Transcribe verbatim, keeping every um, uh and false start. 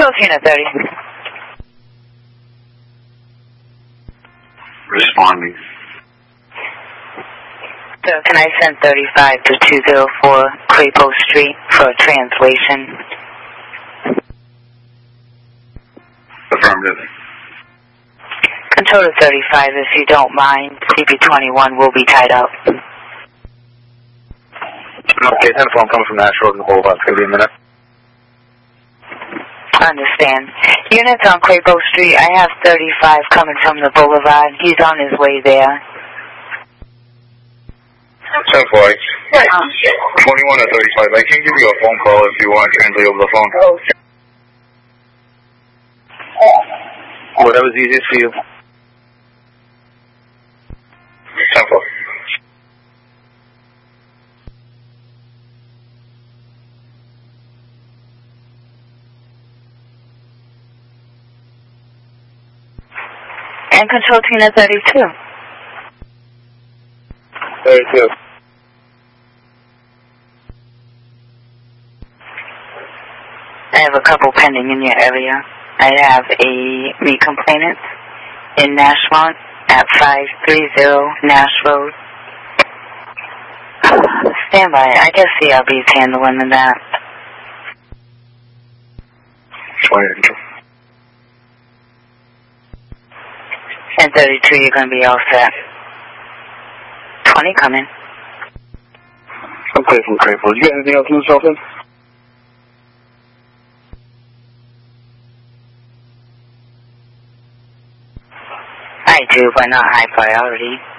Control Tina thirty. Responding. So can I send thirty-five to two oh four Crapo Street for a translation? Affirmative. Control to thirty-five, if you don't mind, C B twenty-one will be tied up. Okay, ten four, I'm coming from Nashville in the Boulevard. It's going to be a minute. I understand. Units on Crapo Street, I have thirty-five coming from the Boulevard. He's on his way there. ten four, twenty-one or thirty-five. I can give you a phone call if you want to translate over the phone. Whatever's easiest for you. ten four. And Control Tina thirty-two. thirty-two. I have a couple pending in your area. I have a me complainant in Nashville at five thirty Nash Road. Stand by. I guess C R B is handling that. twenty. And thirty-two, you're going to be all set. twenty coming. Okay, from Crapo. Do you got anything else in the cell phone? I do, but not high priority.